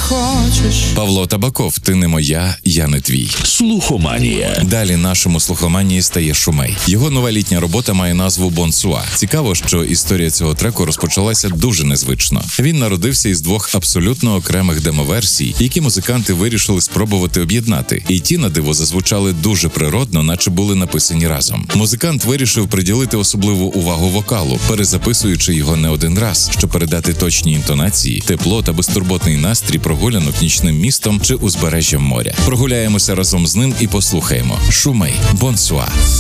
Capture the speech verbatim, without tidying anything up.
хочеш. Павло Табаков, ти не моя, я не твій. Слухоманія. Далі нашому слухоманії стає Шумей. Його нова літня робота має назву «Бонсуа». Цікаво, що історія цього треку розпочалася дуже незвично. Він народився із двох абсолютно окремих демоверсій, які музиканти вирішили спробувати об'єднати. І ті, на диво, зазвучали дуже природно, наче були написані разом. Музикант вирішив приділити особливу увагу вокалу, перезаписуючи його не один раз, щоб передати точні інтонації, тепло та безтурботний настрій прогулянок нічним містом чи узбережжям моря. Прогуляємося разом з ним і послухаємо. Шумей, «Бонсуа».